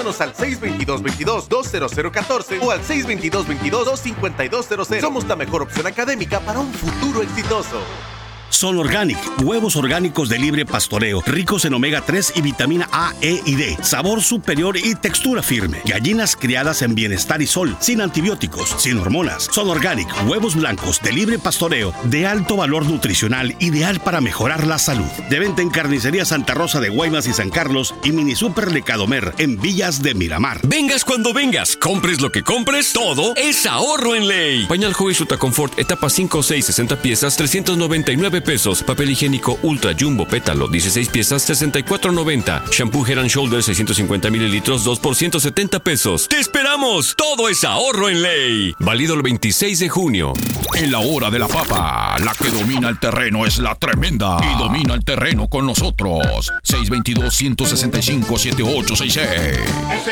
Llámanos al 622-22-20014 o al 622-22-25200. Somos la mejor opción académica para un futuro exitoso. Sol Organic, huevos orgánicos de libre pastoreo, ricos en omega 3 y vitamina A, E y D, sabor superior y textura firme. Gallinas criadas en bienestar y sol, sin antibióticos, sin hormonas. Sol Organic, huevos blancos de libre pastoreo, de alto valor nutricional, ideal para mejorar la salud. De venta en Carnicería Santa Rosa de Guaymas y San Carlos y Mini Super Lecadomer en Villas de Miramar. Vengas cuando vengas, compres lo que compres, todo es ahorro en Ley. Pañal Joy Suta Confort, etapa 5, 6, 60 piezas, 399 pesos. Papel higiénico Ultra Jumbo Pétalo, 16 piezas, 64.90. Shampoo Head and Shoulders, 650 mililitros, 2 por 170 pesos. ¡Te esperamos! Todo es ahorro en Ley. Válido el 26 de junio. En la hora de la papa, la que domina el terreno es la tremenda. Y domina el terreno con nosotros. 622-165-7866.